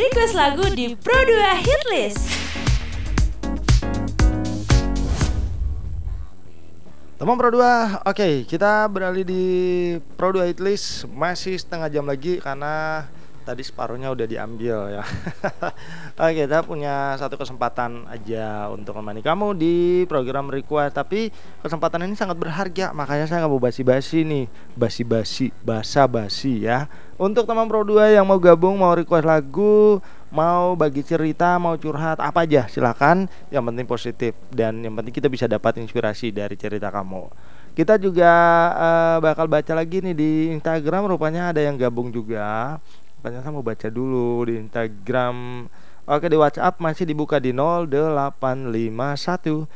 request lagu di Pro2 Hitlist. Teman Pro2, oke, kita beralih di Pro2 Hitlist. Masih setengah jam lagi karena tadi separuhnya udah diambil ya. Oke, kita punya satu kesempatan aja untuk menemani kamu di program request. Tapi kesempatan ini sangat berharga, makanya saya nggak mau basi-basi nih. Basa-basi ya. Untuk teman Pro2 yang mau gabung, mau request lagu, mau bagi cerita, mau curhat, apa aja silakan. Yang penting positif dan yang penting kita bisa dapat inspirasi dari cerita kamu. Kita juga bakal baca lagi nih di Instagram. Rupanya ada yang gabung juga. Ternyata mau baca dulu di Instagram. Oke, di WhatsApp masih dibuka di 0851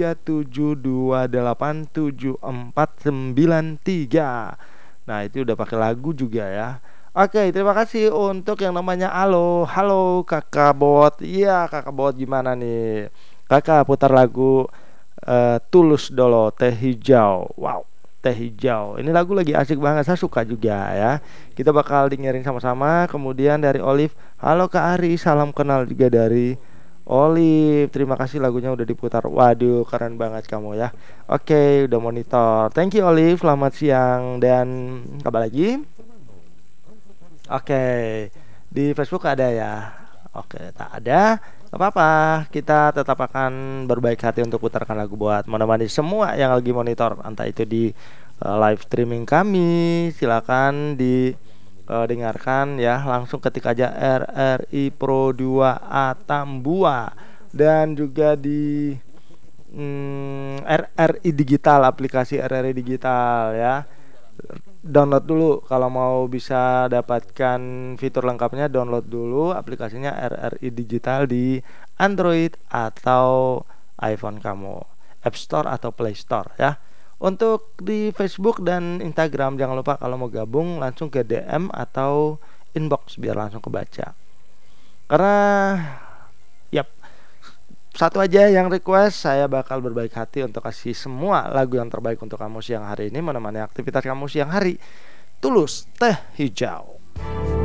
37287493. Nah, itu udah pakai lagu juga ya. Oke, terima kasih untuk yang namanya halo kakak bot. Iya, kakak bot, gimana nih kakak? Putar lagu Tulus dulu, Teh Hijau. Wow, Teh Hijau, ini lagu lagi asik banget, saya suka juga ya. Kita bakal dengerin sama-sama. Kemudian dari Olive, halo Kak Ari, salam kenal juga dari Olive. Terima kasih, lagunya udah diputar. Waduh, keren banget kamu ya. Oke, udah monitor. Thank you Olive, selamat siang. Dan kabar lagi? Oke, di Facebook ada ya? Oke, tak ada, gak apa-apa. Kita tetap akan berbaik hati untuk putarkan lagu buat menemani semua yang lagi monitor, entah itu di live streaming kami. Silakan dengarkan ya, langsung ketik aja RRI Pro 2 Atambua. Dan juga di RRI Digital, aplikasi RRI Digital ya. Download dulu kalau mau bisa dapatkan fitur lengkapnya. Download dulu aplikasinya RRI Digital di Android atau iPhone kamu, App Store atau Play Store ya. Untuk di Facebook dan Instagram jangan lupa kalau mau gabung langsung ke DM atau inbox biar langsung kebaca. Karena yap, satu aja yang request, saya bakal berbaik hati untuk kasih semua lagu yang terbaik untuk kamu siang hari ini, menemani aktivitas kamu siang hari. Tulus, Teh Hijau.